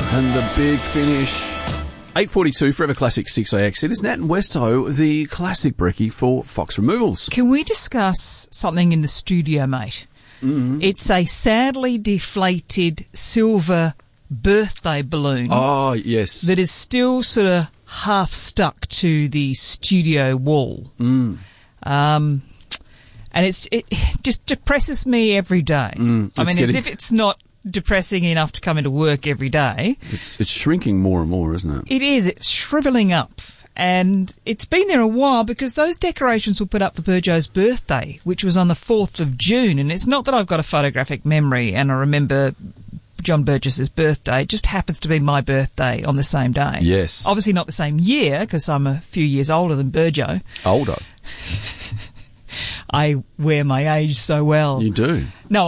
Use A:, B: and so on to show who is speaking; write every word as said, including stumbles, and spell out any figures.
A: And the big finish. eight forty-two, Forever Classic six A X. It is Nat and Westo, the classic brekkie for Fox Removals.
B: Can we discuss something in the studio, mate?
A: Mm.
B: It's a sadly deflated silver birthday balloon.
A: Oh, yes.
B: That is still sort of half stuck to the studio wall.
A: Mm.
B: Um, and it's it just depresses me every day.
A: Mm,
B: I mean,
A: getting,
B: as if it's not depressing enough to come into work every day.
A: It's it's shrinking more and more, isn't it?
B: It is. It's shrivelling up. And it's been there a while because those decorations were put up for Burjo's birthday, which was on the fourth of June. And it's not that I've got a photographic memory and I remember John Burgess's birthday. It just happens to be my birthday on the same day.
A: Yes.
B: Obviously not the same year because I'm a few years older than Burjo.
A: Older?
B: I wear my age so well.
A: You do.
B: No,